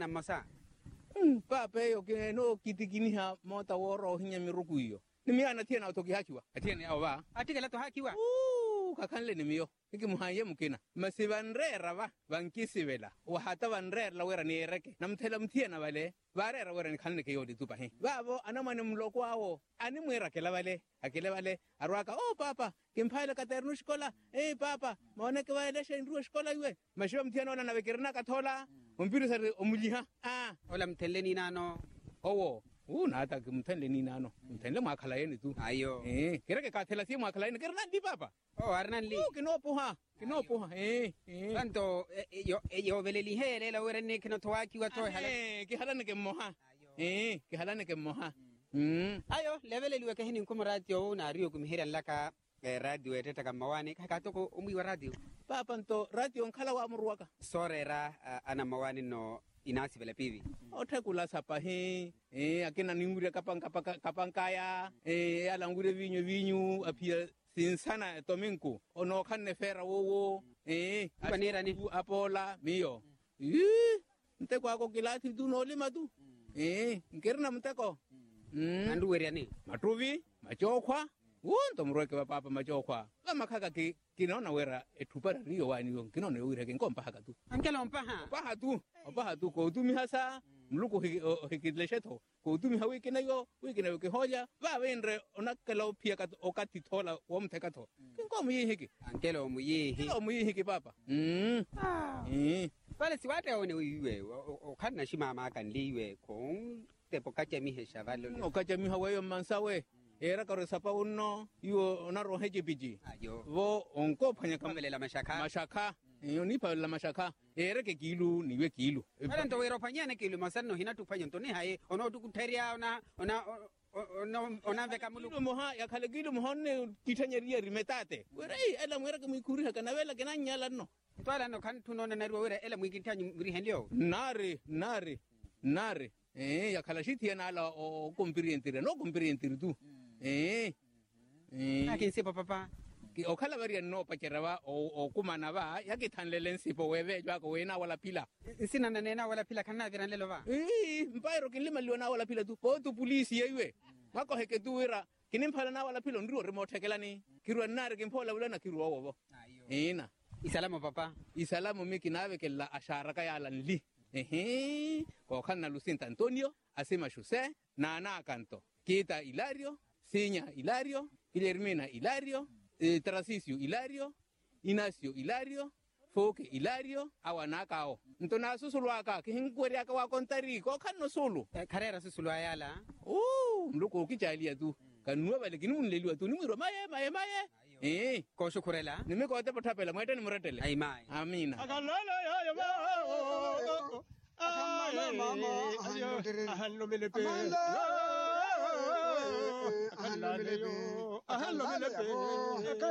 masa Papa yo ke no kitikini ha mota woro hinya miruku iyo. Nimi ana tiena otoki hakiwa. Atiene awa. atikela to hakiwa Kakanle nimiyo. Iki muhaye mukina. Masivanrera va vankisivela. Wa hata vanrera la wera ni ereke. Namthela mtiena vale. Varera wera ni kanne ke yodi tupa he. Babo anamane mloko wao. Ani mwera kela vale. Akele vale arwaka papa kimphaile katernu shkola papa maone ke vale shenru shkola iwe. Mashiwa mtiena ona navekerna kathola. Umpiru sare omuliha. ola mtelle ni nano Owo. Nata mthenle ni nano. Mthenle mwakhala yeni tu. ayo Kireke kathela si mwakhala yeni kirna di papa. arnanli Kinopuha. tanto yo veleli hele la wera ne kino to hakiwa to hala Kihalane ke moha. Kihalane ke moha. ayo leveleli weke hini nkumu radio na rio kumihira laka radio eteta kama wani kakatoko umwi wa radio Papa nto radio nkhala wa muruaka. sorera ana mawani no inasi vele pivi Othekula sapa akina ningure kapankaya alangure vinyu apia sinsana tominku ono khanne fera wowo Panera ni apola miyo nteko ako kilati tu no lima tu ngirna mteko andu weriani matuvi machokhwa nto mroke wa papa machokhwa makhaka kinona wera ethupa rio wani yo kinona yowira ke nkompa haka tu ankelo mpaha paha tu ko tumi hasa mluko hikidleshetho ko tumi hawi kinayo ke hoja va venre onakelo pia ka okati thola womtheka tho kinkomo yihiki ankelo muyihiki papa vale siwate one uiwe okhana shimama akanliwe kong tepo kachemihesha valo okachamiha weyo mansawe era karo sapa unno yo onaro hejepiji ayo vo onko phanya kamelela mashaka yo nipa la mashaka era ke kilu niwe kilu ala ndo wero phanyane kilu masano hina tuphanyo ntoni haye ono tukutheria ona veka mulu moha ya khale kilu mohonne kithanyeria rimetate wera ela mwera ke mikuri haka navela ke nanyala no twala no kan tunona na wera ela mwikithanyo rihenlio nare ya khala shithi na ala o comperientire no comperientire tu akin sipa papa ki okhala varia no pacherava o kumana va ya ke thanlele nsipo weve jwa ko wena wala pila sina nena wala pila kana viran lelo va mpairo kinlima liona wala pila tu po tu polisi yewe mako heke tu wira kinimphala na wala pila ndiro remote kelani kirwa nare kimphola wala na kirwa wobo ina isalamu papa isalamu miki nave ke la ashara ka yala nli ko khana Lucinta Antonio asema Jose nana canto Kita Hilario Siña Hilario Guillermina Hilario Tarcisio Hilario Ignacio Hilario Foke Hilario awanakao ntona susulwaka kihinkweri ka wa kontariko khano sulu karera susulwa yala mluko kichalia tu kanua vale kinunleliwa tu nimiro maye ko shukurela nimeko te pathapela mwete ni muretele ai mai amina akalala ya mama ahallo melepe ahallo melepe